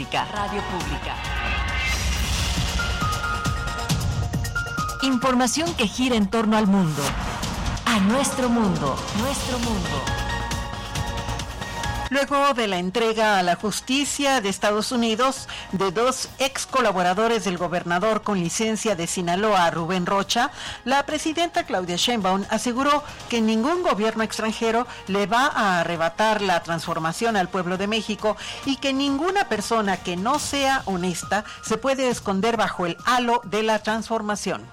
Radio Pública. Información que gira en torno al mundo. A nuestro mundo. Nuestro mundo. Luego de la entrega a la justicia de Estados Unidos de 2 ex colaboradores del gobernador con licencia de Sinaloa, Rubén Rocha, la presidenta Claudia Sheinbaum aseguró que ningún gobierno extranjero le va a arrebatar la transformación al pueblo de México y que ninguna persona que no sea honesta se puede esconder bajo el halo de la transformación.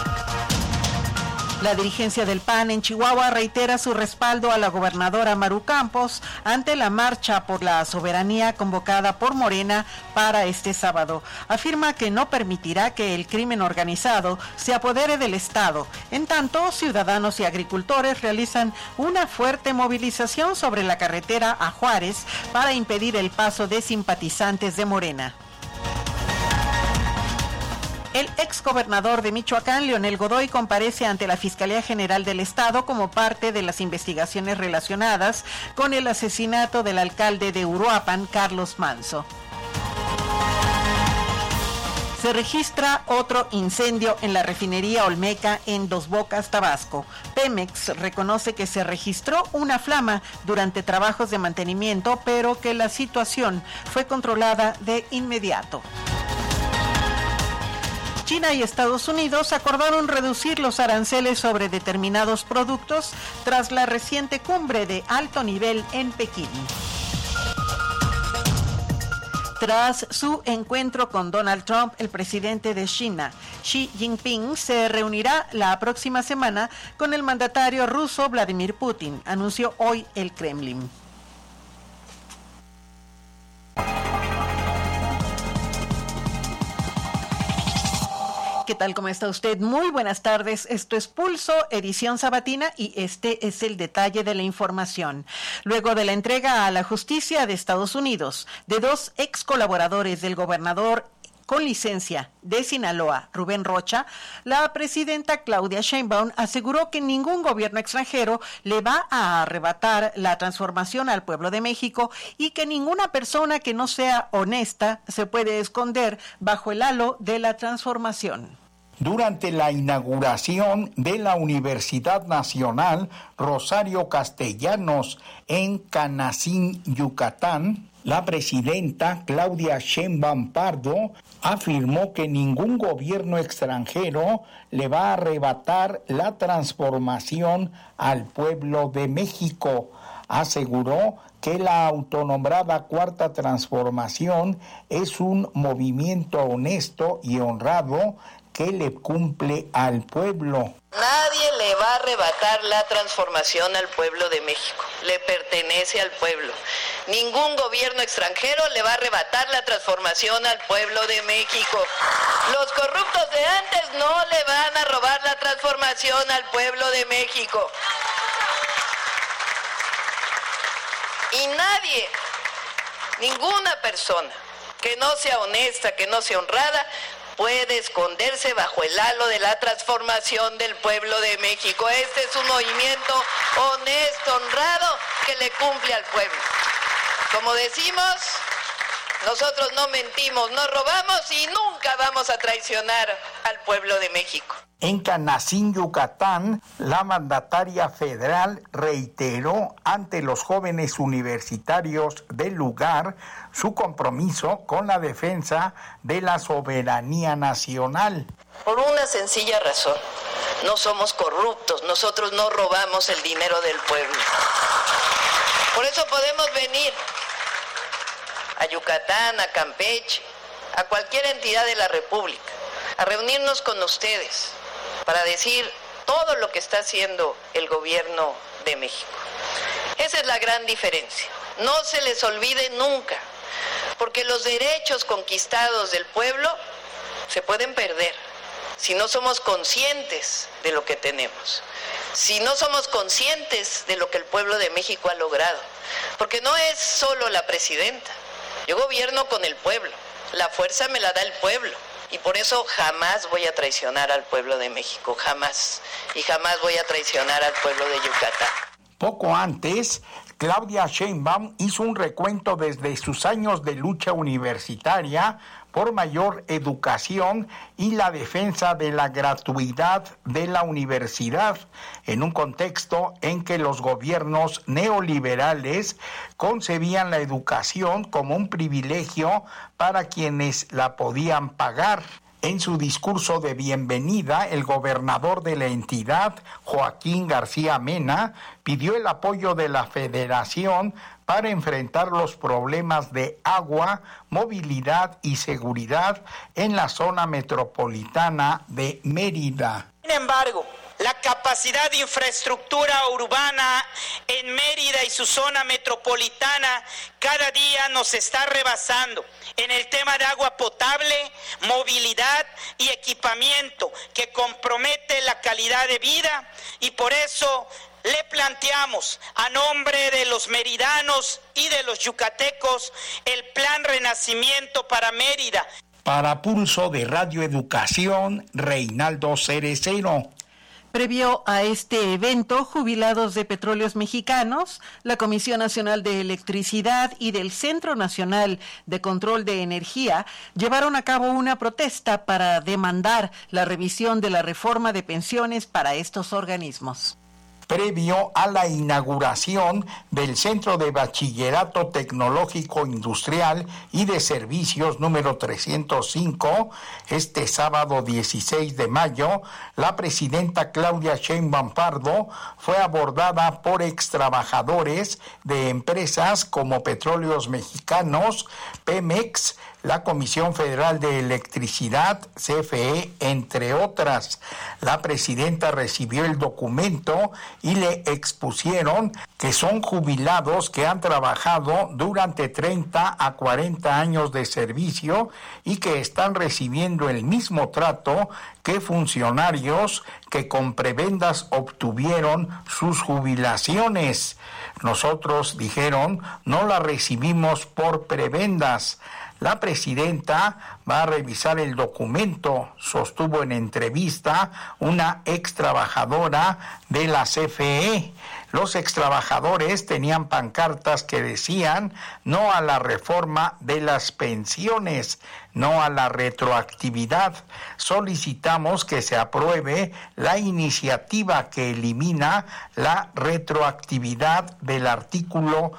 La dirigencia del PAN en Chihuahua reitera su respaldo a la gobernadora Maru Campos ante la marcha por la soberanía convocada por Morena para este sábado. Afirma que no permitirá que el crimen organizado se apodere del Estado. En tanto, ciudadanos y agricultores realizan una fuerte movilización sobre la carretera a Juárez para impedir el paso de simpatizantes de Morena. El exgobernador de Michoacán, Leonel Godoy, comparece ante la Fiscalía General del Estado como parte de las investigaciones relacionadas con el asesinato del alcalde de Uruapan, Carlos Manzo. Se registra otro incendio en la refinería Olmeca en Dos Bocas, Tabasco. Pemex reconoce que se registró una flama durante trabajos de mantenimiento, pero que la situación fue controlada de inmediato. China y Estados Unidos acordaron reducir los aranceles sobre determinados productos tras la reciente cumbre de alto nivel en Pekín. Tras su encuentro con Donald Trump, el presidente de China, Xi Jinping, se reunirá la próxima semana con el mandatario ruso Vladimir Putin, anunció hoy el Kremlin. ¿Qué tal? ¿Cómo está usted? Muy buenas tardes. Esto es Pulso, edición sabatina, y este es el detalle de la información. Luego de la entrega a la justicia de Estados Unidos de 2 ex colaboradores del gobernador con licencia de Sinaloa, Rubén Rocha, la presidenta Claudia Sheinbaum aseguró que ningún gobierno extranjero le va a arrebatar la transformación al pueblo de México y que ninguna persona que no sea honesta se puede esconder bajo el halo de la transformación. Durante la inauguración de la Universidad Nacional Rosario Castellanos en Canacín, Yucatán, la presidenta Claudia Sheinbaum Pardo afirmó que ningún gobierno extranjero le va a arrebatar la transformación al pueblo de México. Aseguró que la autonombrada Cuarta Transformación es un movimiento honesto y honrado que le cumple al pueblo. Nadie le va a arrebatar la transformación al pueblo de México, le pertenece al pueblo. Ningún gobierno extranjero le va a arrebatar la transformación al pueblo de México. Los corruptos de antes no le van a robar la transformación al pueblo de México. Y nadie, ninguna persona que no sea honesta, que no sea honrada, puede esconderse bajo el halo de la transformación del pueblo de México. Este es un movimiento honesto, honrado, que le cumple al pueblo. Como decimos, nosotros no mentimos, no robamos y nunca vamos a traicionar al pueblo de México. En Canacín, Yucatán, la mandataria federal reiteró ante los jóvenes universitarios del lugar su compromiso con la defensa de la soberanía nacional. Por una sencilla razón, no somos corruptos, nosotros no robamos el dinero del pueblo. Por eso podemos venir a Yucatán, a Campeche, a cualquier entidad de la República, a reunirnos con ustedes para decir todo lo que está haciendo el gobierno de México. Esa es la gran diferencia. No se les olvide nunca, porque los derechos conquistados del pueblo se pueden perder si no somos conscientes de lo que tenemos, si no somos conscientes de lo que el pueblo de México ha logrado, porque no es solo la presidenta. Yo gobierno con el pueblo, la fuerza me la da el pueblo. Y por eso jamás voy a traicionar al pueblo de México, jamás. Y jamás voy a traicionar al pueblo de Yucatán. Poco antes, Claudia Sheinbaum hizo un recuento desde sus años de lucha universitaria por mayor educación y la defensa de la gratuidad de la universidad, en un contexto en que los gobiernos neoliberales concebían la educación como un privilegio para quienes la podían pagar. En su discurso de bienvenida, el gobernador de la entidad, Joaquín García Mena, pidió el apoyo de la Federación para enfrentar los problemas de agua, movilidad y seguridad en la zona metropolitana de Mérida. Sin embargo, la capacidad de infraestructura urbana en Mérida y su zona metropolitana cada día nos está rebasando en el tema de agua potable, movilidad y equipamiento que compromete la calidad de vida, y por eso le planteamos a nombre de los meridanos y de los yucatecos el Plan Renacimiento para Mérida. Para Pulso de Radio Educación, Reinaldo Cerecero. Previo a este evento, jubilados de Petróleos Mexicanos, la Comisión Nacional de Electricidad y del Centro Nacional de Control de Energía llevaron a cabo una protesta para demandar la revisión de la reforma de pensiones para estos organismos. Previo a la inauguración del Centro de Bachillerato Tecnológico Industrial y de Servicios número 305, este sábado 16 de mayo, la presidenta Claudia Sheinbaum Pardo fue abordada por extrabajadores de empresas como Petróleos Mexicanos, Pemex, la Comisión Federal de Electricidad, CFE, entre otras. La presidenta recibió el documento y le expusieron que son jubilados que han trabajado durante 30 a 40 años de servicio y que están recibiendo el mismo trato que funcionarios que con prebendas obtuvieron sus jubilaciones. Nosotros, dijeron, no la recibimos por prebendas. La presidenta va a revisar el documento, sostuvo en entrevista una ex trabajadora de la CFE. Los extrabajadores tenían pancartas que decían no a la reforma de las pensiones, no a la retroactividad. Solicitamos que se apruebe la iniciativa que elimina la retroactividad del artículo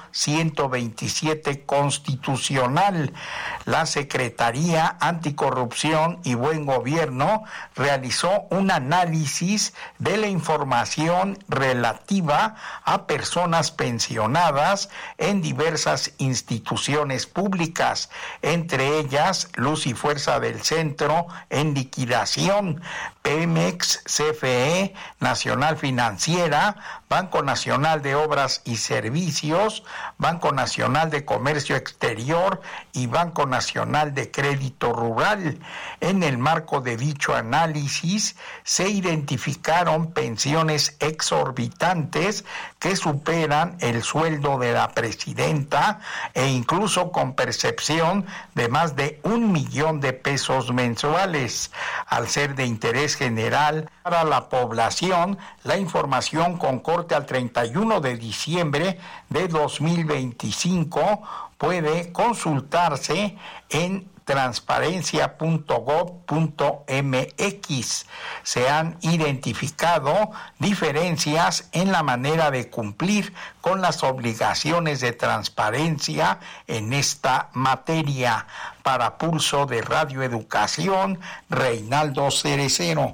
127 constitucional. La Secretaría Anticorrupción y Buen Gobierno realizó un análisis de la información relativa a personas pensionadas en diversas instituciones públicas, entre ellas Luz y Fuerza del Centro en liquidación, Pemex, CFE, Nacional Financiera, Banco Nacional de Obras y Servicios, Banco Nacional de Comercio Exterior y Banco Nacional de Crédito Rural. En el marco de dicho análisis se identificaron pensiones exorbitantes que superan el sueldo de la presidenta e incluso con percepción de más de 1 millón de pesos mensuales. Al ser de interés general para la población, la información con corte al 31 de diciembre de 2025 puede consultarse en transparencia.gov.mx. Se han identificado diferencias en la manera de cumplir con las obligaciones de transparencia en esta materia. Para Pulso de Radio Educación, Reinaldo Cerecero.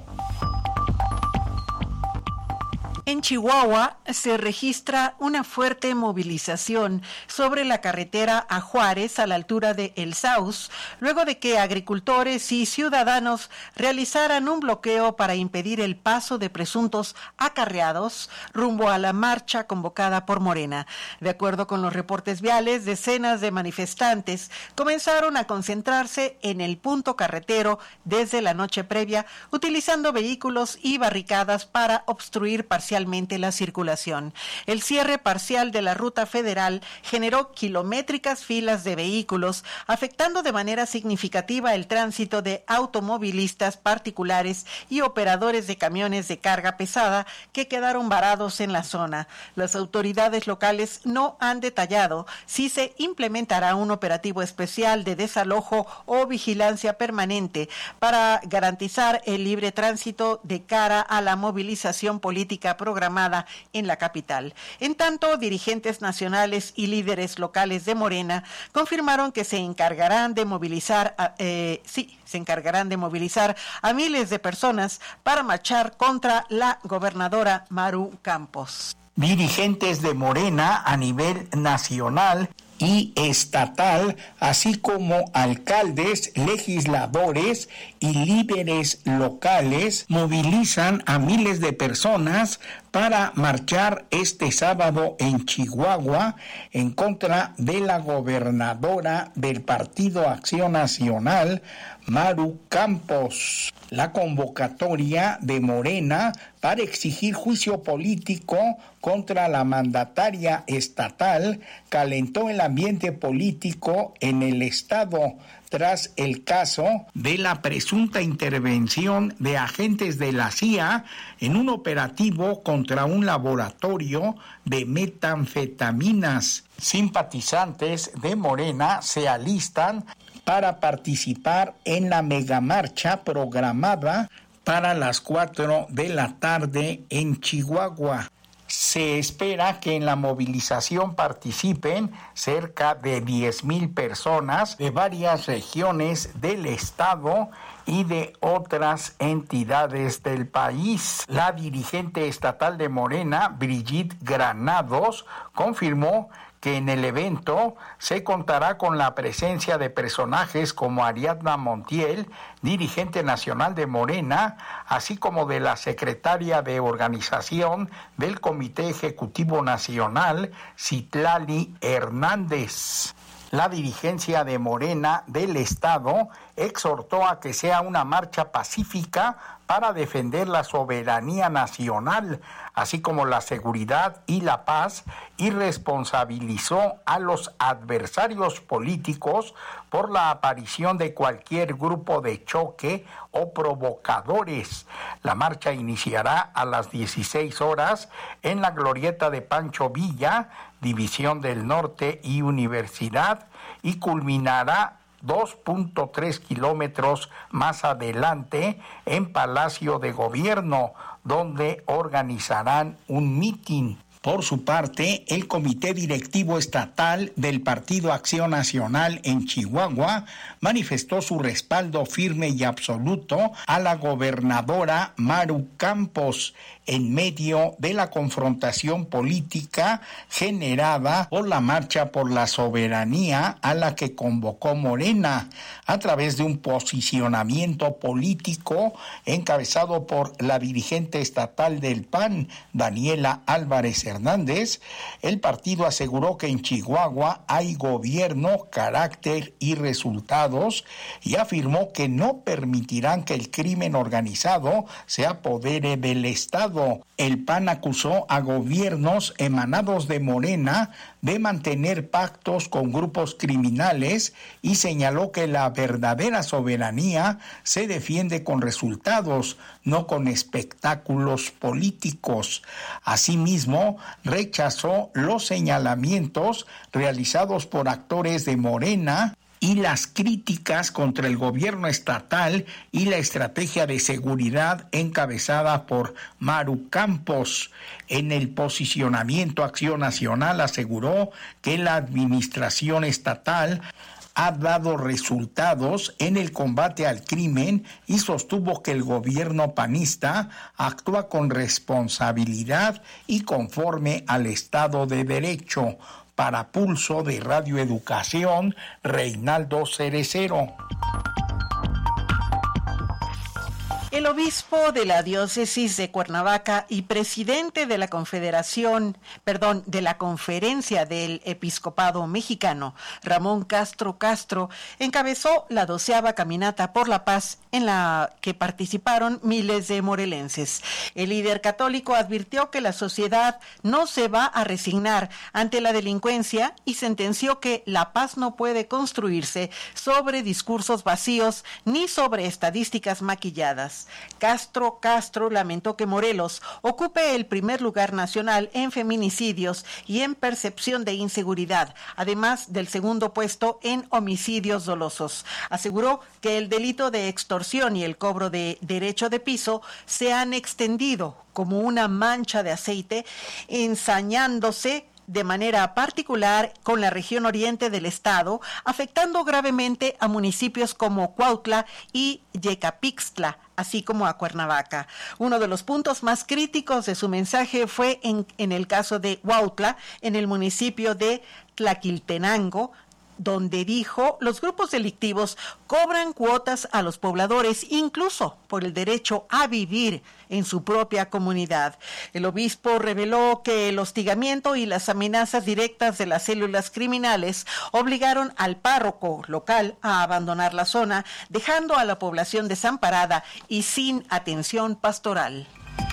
En Chihuahua se registra una fuerte movilización sobre la carretera a Juárez a la altura de El Sauz, luego de que agricultores y ciudadanos realizaran un bloqueo para impedir el paso de presuntos acarreados rumbo a la marcha convocada por Morena. De acuerdo con los reportes viales, decenas de manifestantes comenzaron a concentrarse en el punto carretero desde la noche previa, utilizando vehículos y barricadas para obstruir parcialmente parcialmente la circulación. El cierre parcial de la ruta federal generó kilométricas filas de vehículos, afectando de manera significativa el tránsito de automovilistas particulares y operadores de camiones de carga pesada que quedaron varados en la zona. Las autoridades locales no han detallado si se implementará un operativo especial de desalojo o vigilancia permanente para garantizar el libre tránsito de cara a la movilización política programada en la capital. En tanto, dirigentes nacionales y líderes locales de Morena confirmaron que se encargarán de movilizar a miles de personas para marchar contra la gobernadora Maru Campos. Dirigentes de Morena a nivel nacional y estatal, así como alcaldes, legisladores y líderes locales, movilizan a miles de personas para marchar este sábado en Chihuahua en contra de la gobernadora del Partido Acción Nacional, Maru Campos. La convocatoria de Morena para exigir juicio político contra la mandataria estatal calentó el ambiente político en el estado tras el caso de la presunta intervención de agentes de la CIA en un operativo contra un laboratorio de metanfetaminas. Simpatizantes de Morena se alistan para participar en la megamarcha programada para las 4 de la tarde en Chihuahua. Se espera que en la movilización participen cerca de 10,000 personas de varias regiones del estado y de otras entidades del país. La dirigente estatal de Morena, Brigitte Granados, confirmó que en el evento se contará con la presencia de personajes como Ariadna Montiel, dirigente nacional de Morena, así como de la secretaria de organización del Comité Ejecutivo Nacional, Citlali Hernández. La dirigencia de Morena del Estado exhortó a que sea una marcha pacífica para defender la soberanía nacional, así como la seguridad y la paz, y responsabilizó a los adversarios políticos por la aparición de cualquier grupo de choque o provocadores. La marcha iniciará a las 16 horas en la glorieta de Pancho Villa, División del Norte y Universidad, y culminará 2.3 kilómetros más adelante en Palacio de Gobierno, donde organizarán un mitin. Por su parte, el Comité Directivo Estatal del Partido Acción Nacional en Chihuahua manifestó su respaldo firme y absoluto a la gobernadora Maru Campos en medio de la confrontación política generada por la Marcha por la Soberanía a la que convocó Morena, a través de un posicionamiento político encabezado por la dirigente estatal del PAN, Daniela Álvarez Hernández. El partido aseguró que en Chihuahua hay gobierno, carácter y resultados, y afirmó que no permitirán que el crimen organizado se apodere del Estado. El PAN acusó a gobiernos emanados de Morena de mantener pactos con grupos criminales y señaló que la verdadera soberanía se defiende con resultados, no con espectáculos políticos. Asimismo, rechazó los señalamientos realizados por actores de Morena y las críticas contra el gobierno estatal y la estrategia de seguridad encabezada por Maru Campos. En el posicionamiento Acción Nacional aseguró que la administración estatal ha dado resultados en el combate al crimen y sostuvo que el gobierno panista actúa con responsabilidad y conforme al Estado de Derecho. Para Pulso de Radio Educación, Reinaldo Cerecero. El obispo de la diócesis de Cuernavaca y presidente de la de la Conferencia del Episcopado Mexicano, Ramón Castro Castro, encabezó la 12ª Caminata por la Paz en la que participaron miles de morelenses. El líder católico advirtió que la sociedad no se va a resignar ante la delincuencia y sentenció que la paz no puede construirse sobre discursos vacíos ni sobre estadísticas maquilladas. Castro lamentó que Morelos ocupe el primer lugar nacional en feminicidios y en percepción de inseguridad, además del segundo puesto en homicidios dolosos. Aseguró que el delito de extorsión y el cobro de derecho de piso se han extendido como una mancha de aceite, ensañándose de manera particular con la región oriente del estado, afectando gravemente a municipios como Cuautla y Yecapixtla, así como a Cuernavaca. Uno de los puntos más críticos de su mensaje fue en el caso de Cuautla, en el municipio de Tlaquiltenango, donde dijo, los grupos delictivos cobran cuotas a los pobladores, incluso por el derecho a vivir en su propia comunidad. El obispo reveló que el hostigamiento y las amenazas directas de las células criminales obligaron al párroco local a abandonar la zona, dejando a la población desamparada y sin atención pastoral.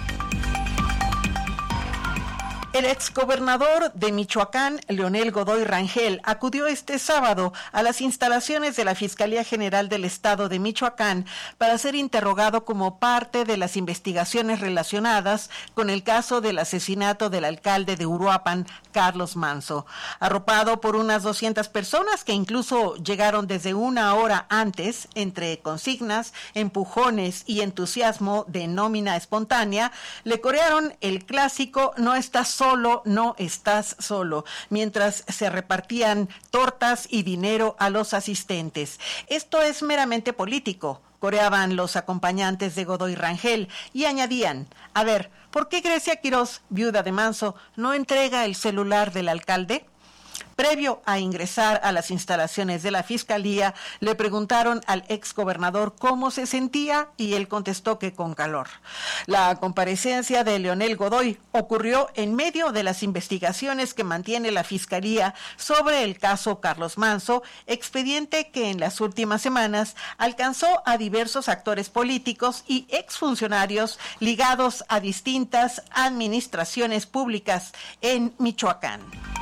El exgobernador de Michoacán, Leonel Godoy Rangel, acudió este sábado a las instalaciones de la Fiscalía General del Estado de Michoacán para ser interrogado como parte de las investigaciones relacionadas con el caso del asesinato del alcalde de Uruapan, Carlos Manzo. Arropado por unas 200 personas que incluso llegaron desde una hora antes, entre consignas, empujones y entusiasmo de nómina espontánea, le corearon el clásico "No estás solo, no estás solo", mientras se repartían tortas y dinero a los asistentes. Esto es meramente político, coreaban los acompañantes de Godoy Rangel y añadían, a ver, ¿por qué Grecia Quirós, viuda de Manzo, no entrega el celular del alcalde? Previo a ingresar a las instalaciones de la Fiscalía, le preguntaron al exgobernador cómo se sentía y él contestó que con calor. La comparecencia de Leonel Godoy ocurrió en medio de las investigaciones que mantiene la Fiscalía sobre el caso Carlos Manzo, expediente que en las últimas semanas alcanzó a diversos actores políticos y exfuncionarios ligados a distintas administraciones públicas en Michoacán.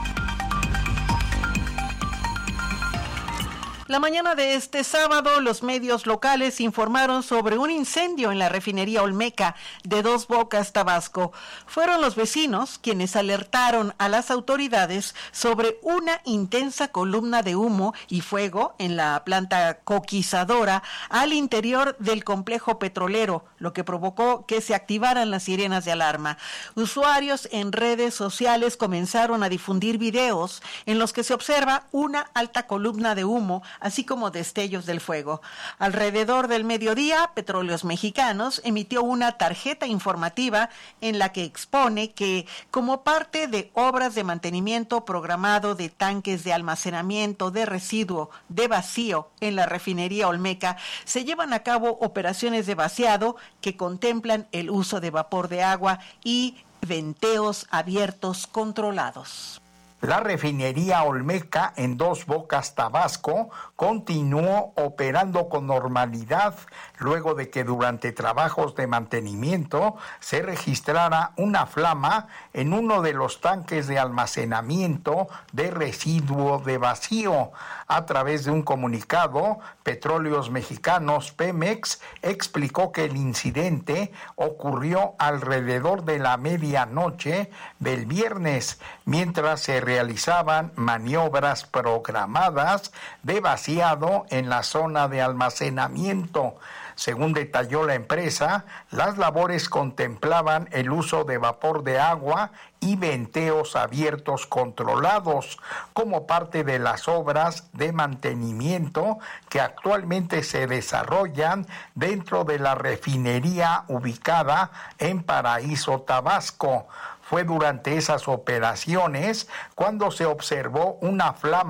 La mañana de este sábado, los medios locales informaron sobre un incendio en la refinería Olmeca de Dos Bocas, Tabasco. Fueron los vecinos quienes alertaron a las autoridades sobre una intensa columna de humo y fuego en la planta coquizadora al interior del complejo petrolero, lo que provocó que se activaran las sirenas de alarma. Usuarios en redes sociales comenzaron a difundir videos en los que se observa una alta columna de humo, así como destellos del fuego. Alrededor del mediodía, Petróleos Mexicanos emitió una tarjeta informativa en la que expone que, como parte de obras de mantenimiento programado de tanques de almacenamiento de residuo de vacío en la refinería Olmeca, se llevan a cabo operaciones de vaciado que contemplan el uso de vapor de agua y venteos abiertos controlados. La refinería Olmeca en Dos Bocas, Tabasco, continuó operando con normalidad luego de que durante trabajos de mantenimiento se registrara una flama en uno de los tanques de almacenamiento de residuo de vacío. A través de un comunicado, Petróleos Mexicanos, Pemex, explicó que el incidente ocurrió alrededor de la medianoche del viernes, mientras se realizaban maniobras programadas de vaciado en la zona de almacenamiento. Según detalló la empresa, las labores contemplaban el uso de vapor de agua y venteos abiertos controlados como parte de las obras de mantenimiento que actualmente se desarrollan dentro de la refinería ubicada en Paraíso, Tabasco. Fue durante esas operaciones cuando se observó una flama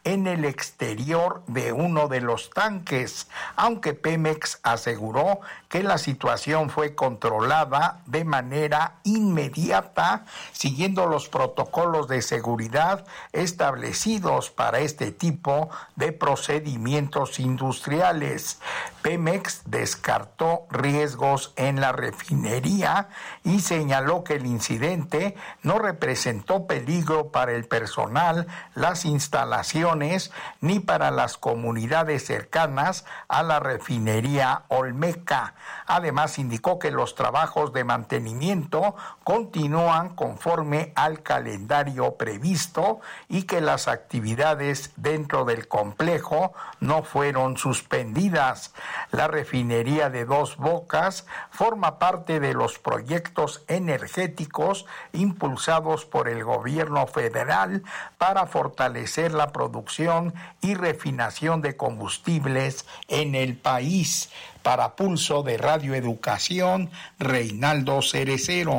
en el exterior de uno de los tanques, aunque Pemex aseguró que la situación fue controlada de manera inmediata, siguiendo los protocolos de seguridad establecidos para este tipo de procedimientos industriales. Pemex descartó riesgos en la refinería y señaló que el incidente no representó peligro para el personal, las instalaciones ni para las comunidades cercanas a la refinería Olmeca. Además, indicó que los trabajos de mantenimiento continúan conforme al calendario previsto y que las actividades dentro del complejo no fueron suspendidas. La refinería de Dos Bocas forma parte de los proyectos energéticos impulsados por el gobierno federal para fortalecer la producción y refinación de combustibles en el país. Para Pulso de Radio Educación, Reinaldo Cerecero.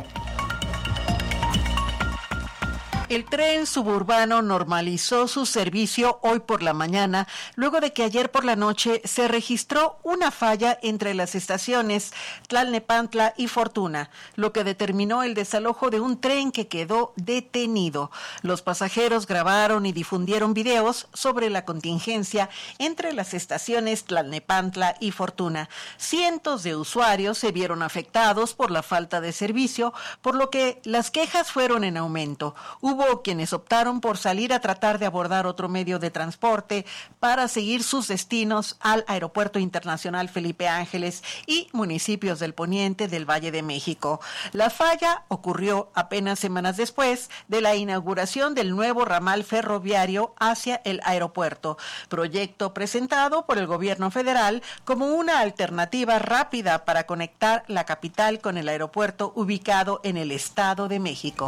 El tren suburbano normalizó su servicio hoy por la mañana, luego de que ayer por la noche se registró una falla entre las estaciones Tlalnepantla y Fortuna, lo que determinó el desalojo de un tren que quedó detenido. Los pasajeros grabaron y difundieron videos sobre la contingencia entre las estaciones Tlalnepantla y Fortuna. Cientos de usuarios se vieron afectados por la falta de servicio, por lo que las quejas fueron en aumento. Hubo quienes optaron por salir a tratar de abordar otro medio de transporte para seguir sus destinos al Aeropuerto Internacional Felipe Ángeles y municipios del poniente del Valle de México. La falla ocurrió apenas semanas después de la inauguración del nuevo ramal ferroviario hacia el aeropuerto, proyecto presentado por el gobierno federal como una alternativa rápida para conectar la capital con el aeropuerto ubicado en el Estado de México.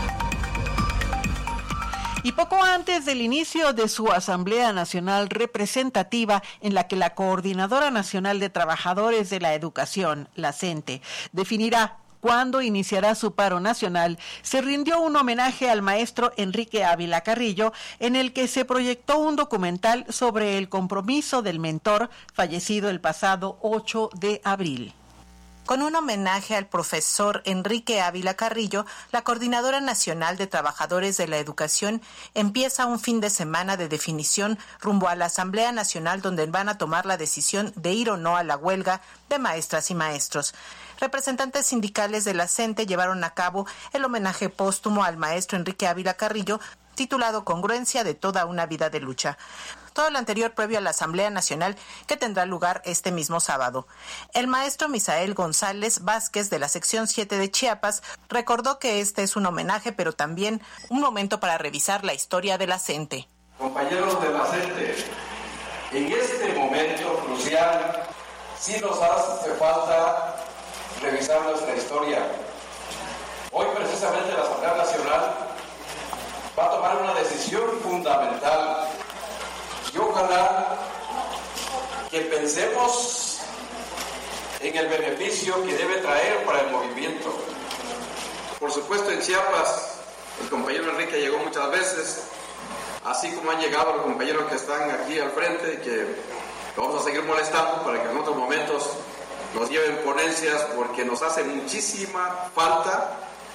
Y poco antes del inicio de su Asamblea Nacional Representativa, en la que la Coordinadora Nacional de Trabajadores de la Educación, la CENTE, definirá cuándo iniciará su paro nacional, se rindió un homenaje al maestro Enrique Ávila Carrillo, en el que se proyectó un documental sobre el compromiso del mentor, fallecido el pasado 8 de abril. Con un homenaje al profesor Enrique Ávila Carrillo, la Coordinadora Nacional de Trabajadores de la Educación empieza un fin de semana de definición rumbo a la Asamblea Nacional, donde van a tomar la decisión de ir o no a la huelga de maestras y maestros. Representantes sindicales de la CENTE llevaron a cabo el homenaje póstumo al maestro Enrique Ávila Carrillo, titulado Congruencia de toda una vida de lucha. Todo lo anterior previo a la Asamblea Nacional, que tendrá lugar este mismo sábado. El maestro Misael González Vázquez, de la sección 7 de Chiapas, recordó que este es un homenaje, pero también un momento para revisar la historia de la CENTE. Compañeros de la CENTE, en este momento crucial, sí nos hace falta revisar nuestra historia. Hoy precisamente la Asamblea Nacional va a tomar una decisión fundamental. Y ojalá que pensemos en el beneficio que debe traer para el movimiento. Por supuesto, en Chiapas el compañero Enrique llegó muchas veces, así como han llegado los compañeros que están aquí al frente y que vamos a seguir molestando para que en otros momentos nos lleven ponencias, porque nos hace muchísima falta,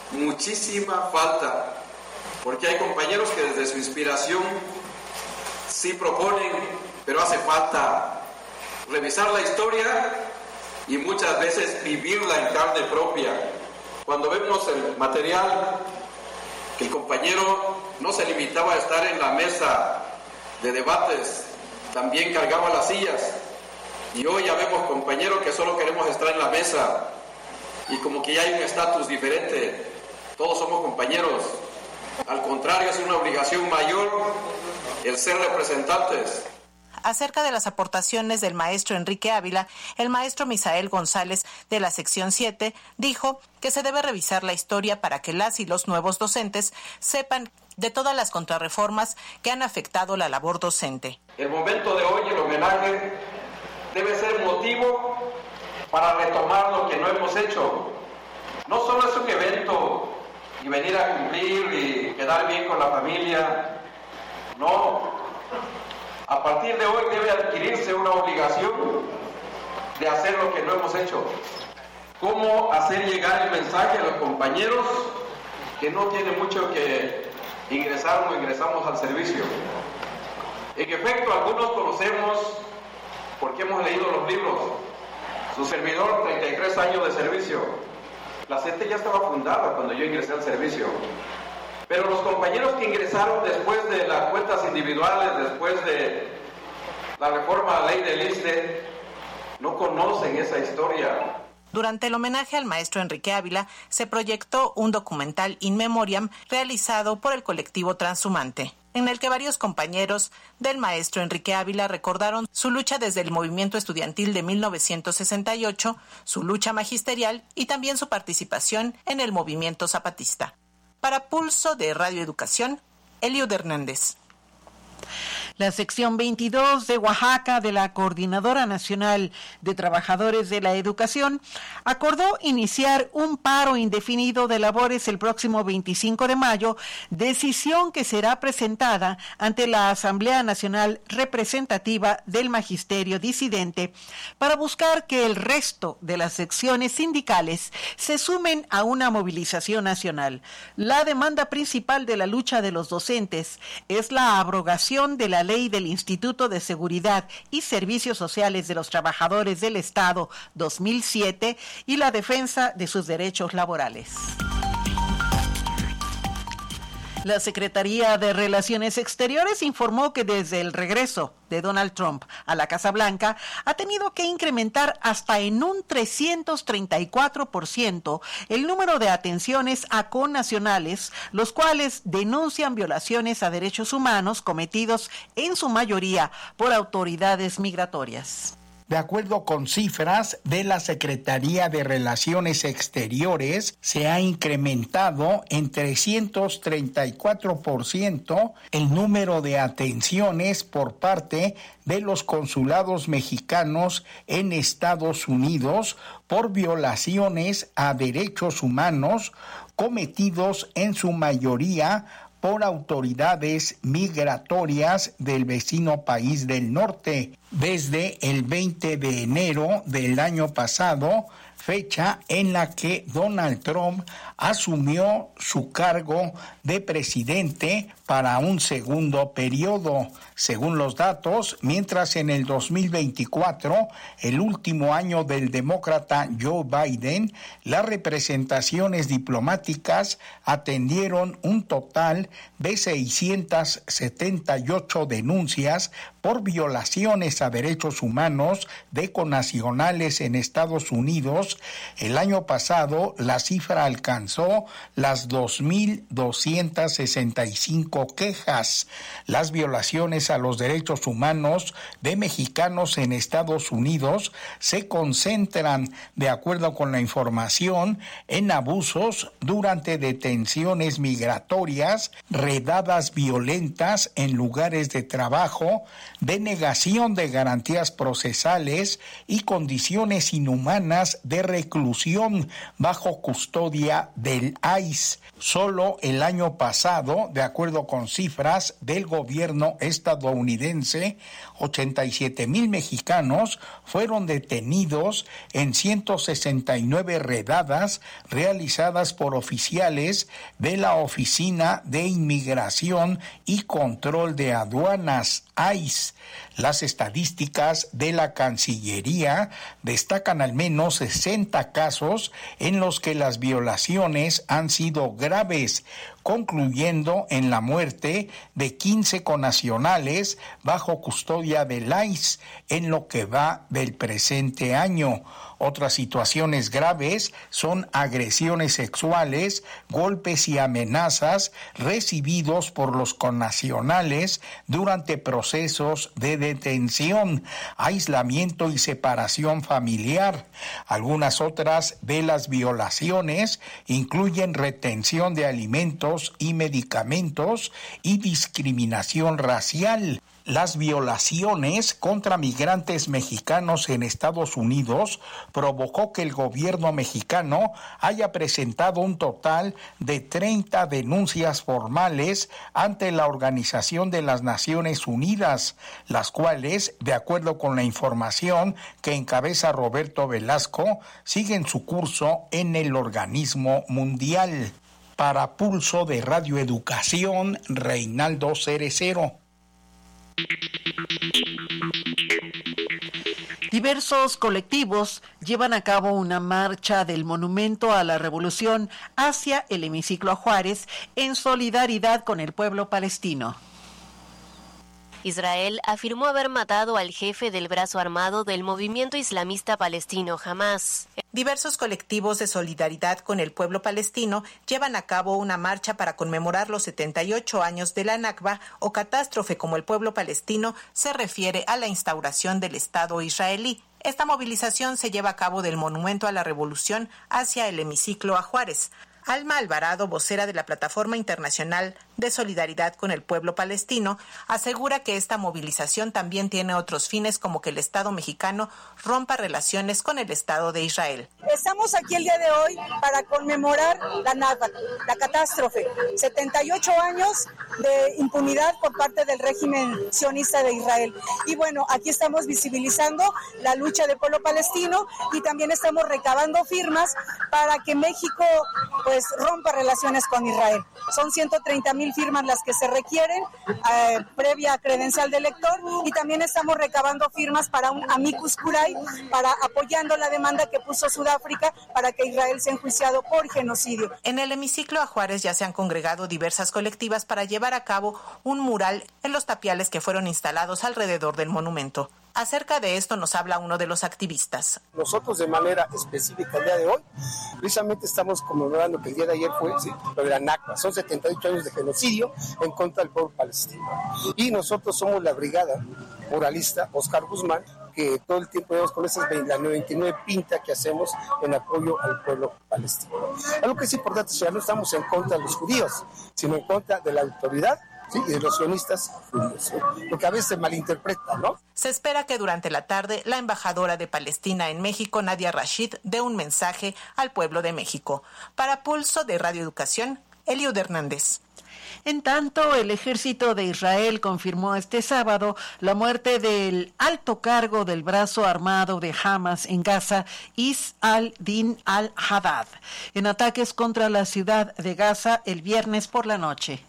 porque hay compañeros que desde su inspiración sí proponen, pero hace falta revisar la historia y muchas veces vivirla en carne propia. Cuando vemos el material, que el compañero no se limitaba a estar en la mesa de debates, también cargaba las sillas. Y hoy ya vemos compañeros que solo queremos estar en la mesa y como que ya hay un estatus diferente. Todos somos compañeros. Al contrario, es una obligación mayor el ser representantes. Acerca de las aportaciones del maestro Enrique Ávila, el maestro Misael González, de la sección 7, dijo que se debe revisar la historia para que las y los nuevos docentes sepan de todas las contrarreformas que han afectado la labor docente. El momento de hoy, el homenaje, debe ser motivo para retomar lo que no hemos hecho. No solo es un evento y venir a cumplir y quedar bien con la familia, no. A partir de hoy debe adquirirse una obligación de hacer lo que no hemos hecho. ¿Cómo hacer llegar el mensaje a los compañeros que no tiene mucho que ingresar o ingresamos al servicio? En efecto, algunos conocemos porque hemos leído los libros. Su servidor, 33 años de servicio. La CENTE ya estaba fundada cuando yo ingresé al servicio. Pero los compañeros que ingresaron después de las cuentas individuales, después de la reforma a la ley del ISSSTE, no conocen esa historia. Durante el homenaje al maestro Enrique Ávila, se proyectó un documental in memoriam realizado por el colectivo Transhumante, en el que varios compañeros del maestro Enrique Ávila recordaron su lucha desde el movimiento estudiantil de 1968, su lucha magisterial y también su participación en el movimiento zapatista. Para Pulso de Radio Educación, Eliud Hernández. La sección 22 de Oaxaca de la Coordinadora Nacional de Trabajadores de la Educación acordó iniciar un paro indefinido de labores el próximo 25 de mayo, decisión que será presentada ante la Asamblea Nacional Representativa del Magisterio Disidente para buscar que el resto de las secciones sindicales se sumen a una movilización nacional. La demanda principal de la lucha de los docentes es la abrogación de la Ley del Instituto de Seguridad y Servicios Sociales de los Trabajadores del Estado 2007 y la defensa de sus derechos laborales. La Secretaría de Relaciones Exteriores informó que desde el regreso de Donald Trump a la Casa Blanca ha tenido que incrementar hasta en un 334% el número de atenciones a connacionales, los cuales denuncian violaciones a derechos humanos cometidos en su mayoría por autoridades migratorias. De acuerdo con cifras de la Secretaría de Relaciones Exteriores, se ha incrementado en 334% el número de atenciones por parte de los consulados mexicanos en Estados Unidos por violaciones a derechos humanos cometidos en su mayoría por autoridades migratorias del vecino país del norte. Desde el 20 de enero del año pasado, fecha en la que Donald Trump asumió su cargo de presidente para un segundo periodo. Según los datos, mientras en el 2024, el último año del demócrata Joe Biden, las representaciones diplomáticas atendieron un total de 678 denuncias por violaciones a derechos humanos de connacionales en Estados Unidos. El año pasado, la cifra alcanzó las 2,265 quejas. Las violaciones a los derechos humanos de mexicanos en Estados Unidos se concentran, de acuerdo con la información, en abusos durante detenciones migratorias, redadas violentas en lugares de trabajo, denegación de garantías procesales y condiciones inhumanas de reclusión bajo custodia del ICE. Solo el año pasado, de acuerdo con cifras del gobierno estadounidense, 87,000 mexicanos fueron detenidos en 169 redadas realizadas por oficiales de la Oficina de Inmigración y Control de Aduanas, ICE. Las estadísticas de la Cancillería destacan al menos 60 casos en los que las violaciones han sido graves, concluyendo en la muerte de 15 connacionales bajo custodia del ICE en lo que va del presente año. Otras situaciones graves son agresiones sexuales, golpes y amenazas recibidos por los connacionales durante procesos de detención, aislamiento y separación familiar. Algunas otras de las violaciones incluyen retención de alimentos alimentos y medicamentos y discriminación racial. Las violaciones contra migrantes mexicanos en Estados Unidos provocó que el gobierno mexicano haya presentado un total de 30 denuncias formales ante la Organización de las Naciones Unidas, las cuales, de acuerdo con la información que encabeza Roberto Velasco, siguen su curso en el organismo mundial. Para Pulso de Radio Educación, Reinaldo Cerecero. Diversos colectivos llevan a cabo una marcha del Monumento a la Revolución hacia el hemiciclo a Juárez en solidaridad con el pueblo palestino. Israel afirmó haber matado al jefe del brazo armado del movimiento islamista palestino Hamás. Diversos colectivos de solidaridad con el pueblo palestino llevan a cabo una marcha para conmemorar los 78 años de la Nakba o catástrofe, como el pueblo palestino se refiere a la instauración del Estado israelí. Esta movilización se lleva a cabo del Monumento a la Revolución hacia el hemiciclo a Juárez. Alma Alvarado, vocera de la Plataforma Internacional de Solidaridad con el Pueblo Palestino, asegura que esta movilización también tiene otros fines, como que el Estado mexicano rompa relaciones con el Estado de Israel. Estamos aquí el día de hoy para conmemorar la Nakba, la catástrofe, 78 años de impunidad por parte del régimen sionista de Israel. Y bueno, aquí estamos visibilizando la lucha del pueblo palestino y también estamos recabando firmas para que México rompa relaciones con Israel. Son 130,000 firmas las que se requieren, previa credencial de elector, y también estamos recabando firmas para un amicus curiae, para apoyando la demanda que puso Sudáfrica para que Israel sea enjuiciado por genocidio. En el hemiciclo a Juárez ya se han congregado diversas colectivas para llevar a cabo un mural en los tapiales que fueron instalados alrededor del monumento. Acerca de esto nos habla uno de los activistas. Nosotros de manera específica el día de hoy, precisamente estamos conmemorando que el día de ayer fue lo de la Nakba. Son 78 años de genocidio en contra del pueblo palestino. Y nosotros somos la brigada muralista Oscar Guzmán, que todo el tiempo vemos con esas 99 pintas que hacemos en apoyo al pueblo palestino. Algo que es importante, no estamos en contra de los judíos, sino en contra de la autoridad, sí, y de los sionistas judíos, porque a veces se malinterpreta, ¿no? Se espera que durante la tarde la embajadora de Palestina en México, Nadia Rashid, dé un mensaje al pueblo de México. Para Pulso de Radio Educación, Eliud Hernández. En tanto, el ejército de Israel confirmó este sábado la muerte del alto cargo del brazo armado de Hamas en Gaza, Is al-Din al-Haddad, en ataques contra la ciudad de Gaza el viernes por la noche.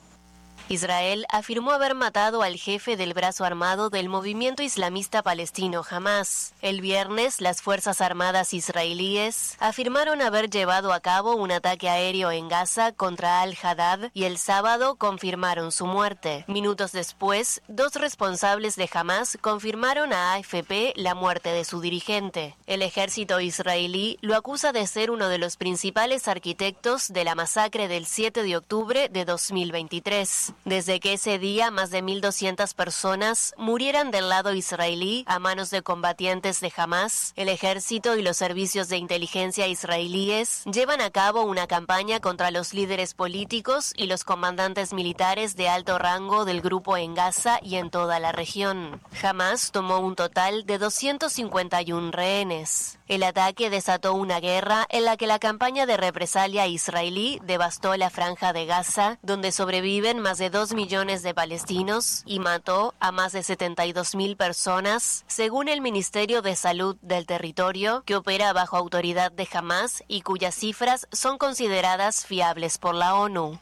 Israel afirmó haber matado al jefe del brazo armado del movimiento islamista palestino Hamás. El viernes, las Fuerzas Armadas israelíes afirmaron haber llevado a cabo un ataque aéreo en Gaza contra al-Haddad y el sábado confirmaron su muerte. Minutos después, dos responsables de Hamás confirmaron a AFP la muerte de su dirigente. El ejército israelí lo acusa de ser uno de los principales arquitectos de la masacre del 7 de octubre de 2023. Desde que ese día más de 1.200 personas murieran del lado israelí a manos de combatientes de Hamás, el ejército y los servicios de inteligencia israelíes llevan a cabo una campaña contra los líderes políticos y los comandantes militares de alto rango del grupo en Gaza y en toda la región. Hamás tomó un total de 251 rehenes. El ataque desató una guerra en la que la campaña de represalia israelí devastó la franja de Gaza, donde sobreviven más de 2 millones de palestinos, y mató a más de 72,000 personas, según el Ministerio de Salud del territorio, que opera bajo autoridad de Hamás y cuyas cifras son consideradas fiables por la ONU.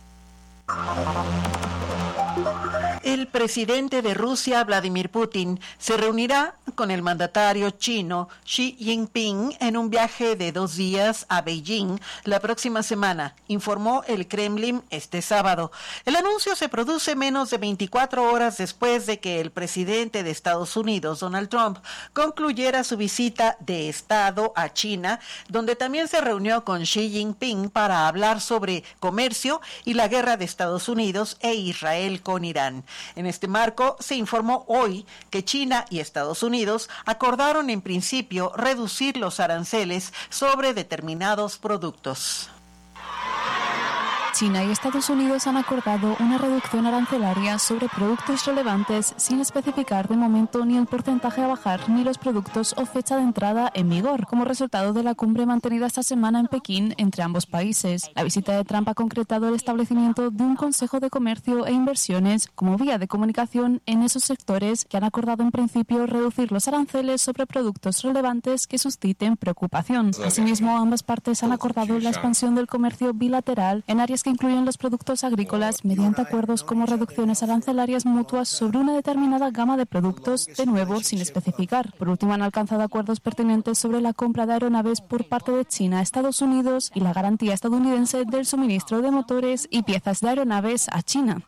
El presidente de Rusia, Vladimir Putin, se reunirá con el mandatario chino Xi Jinping en un viaje de 2 días a Beijing la próxima semana, informó el Kremlin este sábado. El anuncio se produce menos de 24 horas después de que el presidente de Estados Unidos, Donald Trump, concluyera su visita de Estado a China, donde también se reunió con Xi Jinping para hablar sobre comercio y la guerra de Estados Unidos e Israel con Irán. En este marco, se informó hoy que China y Estados Unidos acordaron en principio reducir los aranceles sobre determinados productos. China y Estados Unidos han acordado una reducción arancelaria sobre productos relevantes sin especificar de momento ni el porcentaje a bajar ni los productos o fecha de entrada en vigor, como resultado de la cumbre mantenida esta semana en Pekín entre ambos países. La visita de Trump ha concretado el establecimiento de un Consejo de Comercio e Inversiones como vía de comunicación en esos sectores que han acordado en principio reducir los aranceles sobre productos relevantes que susciten preocupación. Asimismo, ambas partes han acordado la expansión del comercio bilateral en áreas que incluyen los productos agrícolas mediante acuerdos como reducciones arancelarias mutuas sobre una determinada gama de productos, de nuevo sin especificar. Por último, han alcanzado acuerdos pertinentes sobre la compra de aeronaves por parte de China a Estados Unidos y la garantía estadounidense del suministro de motores y piezas de aeronaves a China.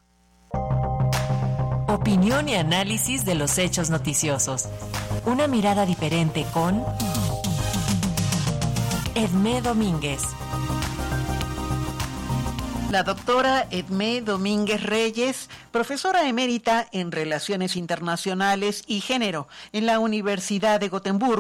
Opinión y análisis de los hechos noticiosos. Una mirada diferente con Edmé Domínguez. La doctora Edmé Domínguez Reyes, profesora emérita en Relaciones Internacionales y Género en la Universidad de Gotemburgo,